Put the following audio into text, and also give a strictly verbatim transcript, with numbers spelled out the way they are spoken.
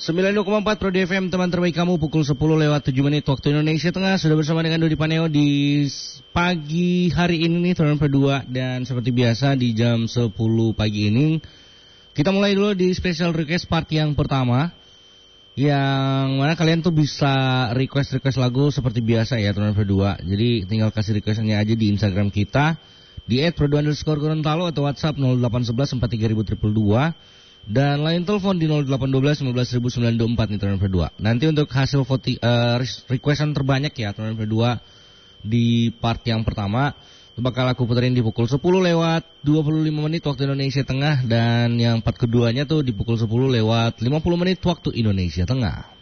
sembilan puluh dua koma empat Pro D F M, teman terbaik kamu, pukul sepuluh lewat tujuh menit waktu Indonesia Tengah. Sudah bersama dengan Dodi Paneo di pagi hari ini nih, turn kedua. Dan seperti biasa di jam sepuluh pagi ini kita mulai dulu di special request part yang pertama, yang mana kalian tuh bisa request-request lagu seperti biasa ya, turn kedua. Jadi tinggal kasih requestnya aja di Instagram kita di et pro dua underscore gorontalo atau WhatsApp nol delapan satu satu empat tiga nol nol nol dua. Dan lain telepon di nol delapan satu dua lima belas sembilan dua empat nih turn kedua. Nanti untuk hasil voti, uh, requestan terbanyak ya turn kedua di part yang pertama bakal aku puterin di pukul sepuluh lewat dua puluh lima menit waktu Indonesia Tengah. Dan yang part keduanya tuh di pukul sepuluh lewat lima puluh menit waktu Indonesia Tengah.